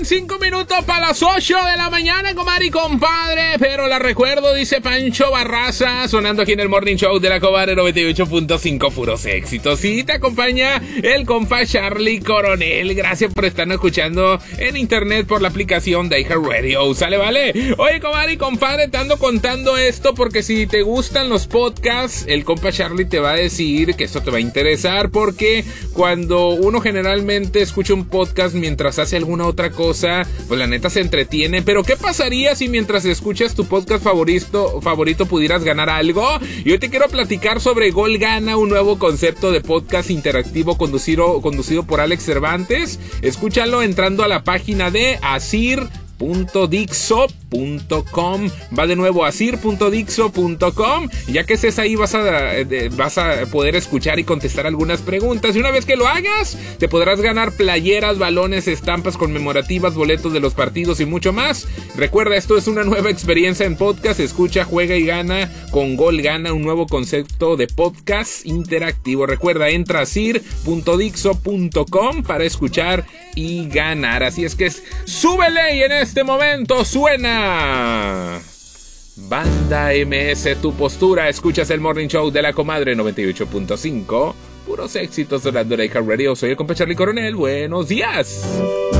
5 minutos para las 8 de la mañana, comadre y compadre. Pero la recuerdo, dice Pancho Barraza, sonando aquí en el Morning Show de la comadre 98.5, puros éxitos. Sí, te acompaña el compa Charlie Coronel. Gracias por estarnos escuchando en internet por la aplicación de iHeartRadio. ¿Sale, vale? Oye, comadre y compadre, te ando contando esto porque si te gustan los podcasts, el compa Charlie te va a decir que esto te va a interesar, porque cuando uno generalmente escucha un podcast mientras hace alguna otra cosa, pues la neta se entretiene. Pero ¿qué pasaría si mientras escuchas tu podcast favorito pudieras ganar algo? Y hoy te quiero platicar sobre Gol Gana, un nuevo concepto de podcast interactivo conducido por Alex Cervantes. Escúchalo entrando a la página de asir.dixo.com. Va de nuevo a asir.dixo.com. Ya que estés ahí vas a poder escuchar y contestar algunas preguntas. Y una vez que lo hagas, te podrás ganar playeras, balones, estampas conmemorativas, boletos de los partidos y mucho más. Recuerda, esto es una nueva experiencia en podcast. Escucha, juega y gana con Gol Gana, un nuevo concepto de podcast interactivo. Recuerda, entra a asir.dixo.com para escuchar y ganar. Así es que súbele, y en este momento suena Banda MS, Tu Postura. Escuchas el Morning Show de la comadre 98.5, puros éxitos sonando en iHeartRadio. Soy el compa Charlie Coronel. Buenos días.